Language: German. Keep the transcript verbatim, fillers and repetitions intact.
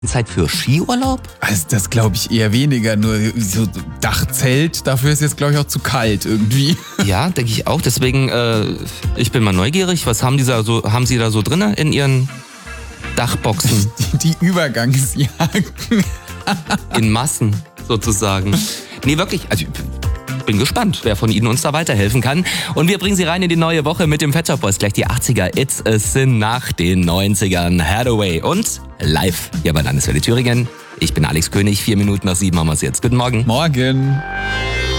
Zeit für Skiurlaub? Also das glaube ich eher weniger, nur so Dachzelt, dafür ist jetzt glaube ich auch zu kalt irgendwie. Ja, denke ich auch, deswegen, äh, ich bin mal neugierig, was haben, die da so, haben Sie da so drin in Ihren Dachboxen? Die, die Übergangsjacken. In Massen sozusagen. Nee, wirklich, also ich bin gespannt, wer von Ihnen uns da weiterhelfen kann. Und wir bringen Sie rein in die neue Woche mit dem Pet Shop Boys. Gleich die achtziger, It's a Sin nach den neunzigern. Hathaway und live hier bei Landeswelle Thüringen. Ich bin Alex König, vier Minuten nach sieben haben wir es jetzt. Guten Morgen. Morgen.